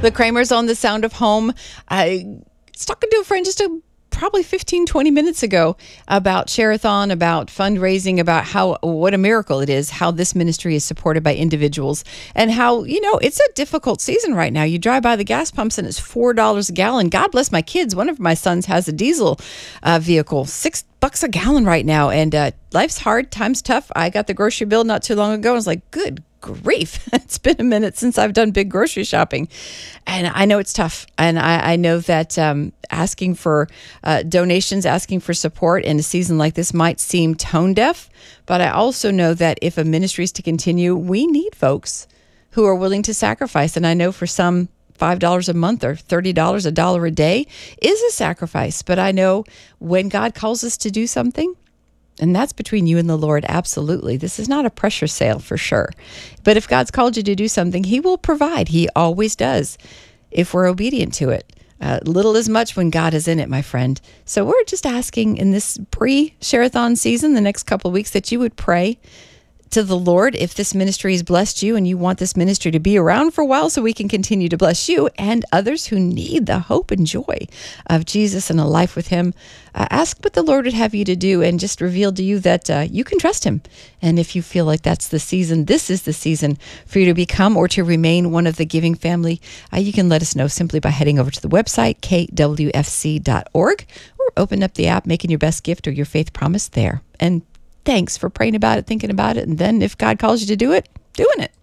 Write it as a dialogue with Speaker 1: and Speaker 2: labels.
Speaker 1: The Kramers on The Sound of Home. I was talking to a friend just probably 15, 20 minutes ago about Share-a-thon, about fundraising, about what a miracle it is, how this ministry is supported by individuals, and how, it's a difficult season right now. You drive by the gas pumps and it's $4 a gallon. God bless my kids. One of my sons has a diesel vehicle, $6 a gallon right now. And life's hard, time's tough. I got the grocery bill not too long ago. I was like, good grief. It's been a minute since I've done big grocery shopping. And I know it's tough. And I know that asking for donations, asking for support in a season like this might seem tone deaf. But I also know that if a ministry is to continue, we need folks who are willing to sacrifice. And I know for some, $5 a month or $30, $1 a day is a sacrifice. But I know when God calls us to do something, and that's between you and the Lord, absolutely. This is not a pressure sale for sure. But if God's called you to do something, He will provide. He always does, if we're obedient to it. Little is much when God is in it, my friend. So we're just asking in this pre-Share-a-thon season, the next couple of weeks, that you would pray to the Lord if this ministry has blessed you and you want this ministry to be around for a while so we can continue to bless you and others who need the hope and joy of Jesus and a life with Him. Ask what the Lord would have you to do and just reveal to you that you can trust Him. And if you feel like that's the season, this is the season for you to become or to remain one of the giving family, you can let us know simply by heading over to the website, kwfc.org, or open up the app, making your best gift or your faith promise there. And thanks for praying about it, thinking about it, and then if God calls you to do it, doing it.